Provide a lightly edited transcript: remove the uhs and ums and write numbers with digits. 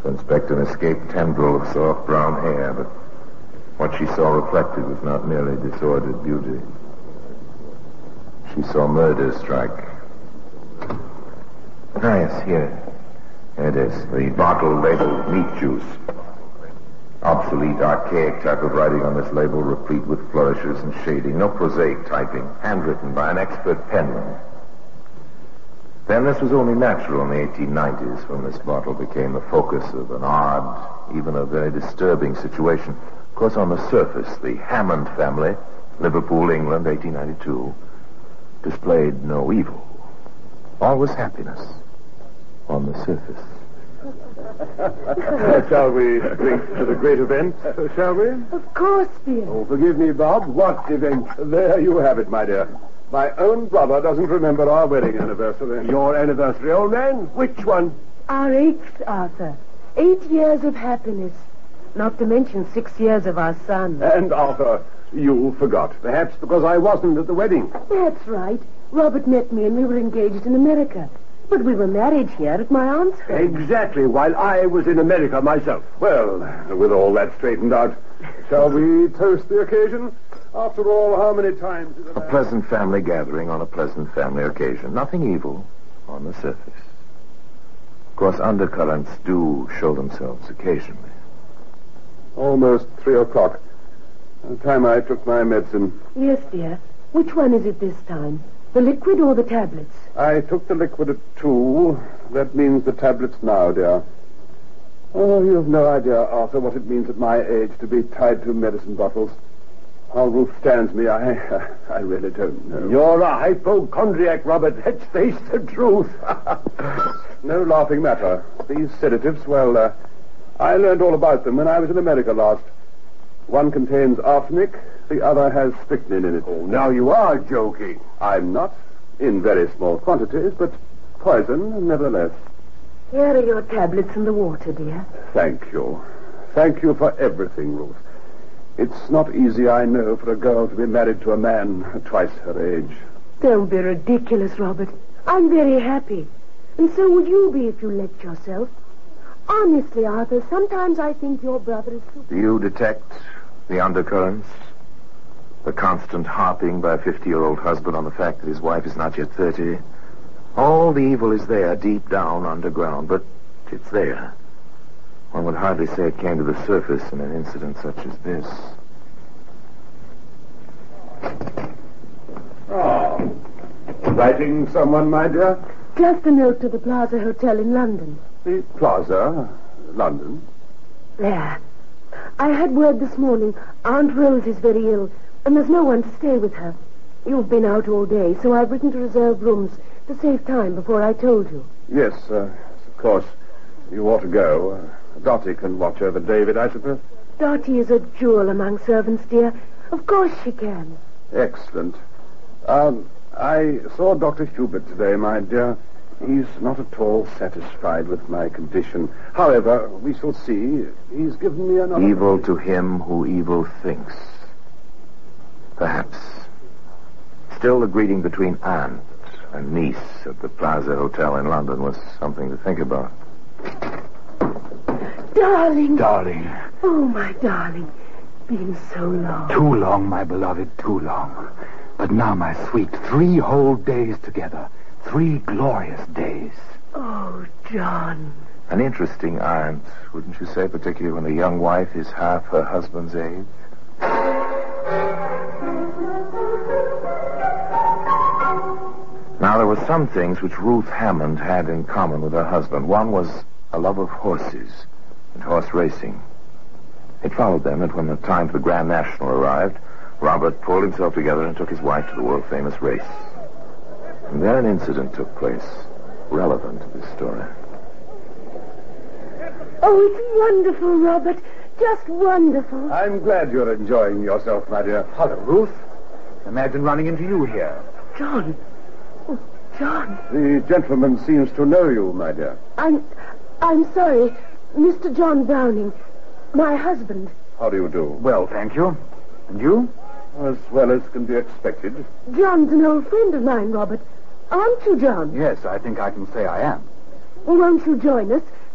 to inspect an escaped tendril of soft brown hair, but what she saw reflected was not merely disordered beauty. She saw murder strike. Ah, yes, here. Here it is. The bottle labeled meat juice. Obsolete, archaic type of writing on this label, replete with flourishes and shading. No prosaic typing. Handwritten by an expert penman. Then this was only natural in the 1890s when this bottle became the focus of an odd, even a very disturbing situation. Of course, on the surface, the Hammond family, Liverpool, England, 1892, displayed no evil. All was happiness on the surface. Shall we drink to the great event, shall we? Of course, dear. Oh, forgive me, Bob. What event? There you have it, my dear. My own brother doesn't remember our wedding anniversary. Your anniversary, old man? Which one? Our 8th, Arthur. 8 years of happiness. Not to mention 6 years of our son. And Arthur, you forgot. Perhaps because I wasn't at the wedding. That's right. Robert met me and we were engaged in America. But we were married here at my aunt's home. Exactly, while I was in America myself. Well, with all that straightened out, shall we toast the occasion? After all, how many times... A pleasant family gathering on a pleasant family occasion. Nothing evil on the surface. Of course, undercurrents do show themselves occasionally. Almost 3 o'clock. The time I took my medicine. Yes, dear. Which one is it this time? The liquid or the tablets? I took the liquid at 2. That means the tablets now, dear. Oh, you've no idea, Arthur, what it means at my age to be tied to medicine bottles. How Ruth stands me, I really don't know. You're a hypochondriac, Robert. Let's face the truth. No laughing matter. These sedatives, well, I learned all about them when I was in America last. One contains arsenic, the other has strychnine in it. Oh, now you are joking. I'm not. In very small quantities, but poison nevertheless. Here are your tablets and the water, dear. Thank you. Thank you for everything, Ruth. It's not easy, I know, for a girl to be married to a man twice her age. Don't be ridiculous, Robert. I'm very happy. And so would you be if you let yourself. Honestly, Arthur, sometimes I think your brother is... Do you detect the undercurrents? The constant harping by a 50-year-old husband on the fact that his wife is not yet 30? All the evil is there, deep down, underground, but it's there. One would hardly say it came to the surface in an incident such as this. Oh. Writing someone, my dear? Just a note to the Plaza Hotel in London. The Plaza? London? There. I had word this morning. Aunt Rose is very ill, and there's no one to stay with her. You've been out all day, so I've written to reserve rooms to save time before I told you. Yes, of course. You ought to go. Dottie can watch over David, I suppose. Dottie is a jewel among servants, dear. Of course she can. Excellent. I saw Dr. Hubert today, my dear. He's not at all satisfied with my condition. However, we shall see. He's given me another... Evil to him who evil thinks. Perhaps. Still, the greeting between aunt and niece at the Plaza Hotel in London was something to think about. Darling. Darling. Oh, my darling. Been so long. Too long, my beloved, too long. But now, my sweet, 3 whole days together. 3 glorious days. Oh, John. An interesting aunt, wouldn't you say, particularly when the young wife is half her husband's age? Now, there were some things which Ruth Hammond had in common with her husband. One was a love of horses and horse racing. It followed them that when the time for the Grand National arrived, Robert pulled himself together and took his wife to the world-famous race. And then an incident took place relevant to this story. Oh, it's wonderful, Robert. Just wonderful. I'm glad you're enjoying yourself, my dear. Hello, Ruth. Imagine running into you here. John. Oh, John. The gentleman seems to know you, my dear. I'm sorry. Mr. John Browning. My husband. How do you do? Well, thank you. And you? As well as can be expected. John's an old friend of mine, Robert. Aren't you, John? Yes, I think I can say I am. Won't you join us?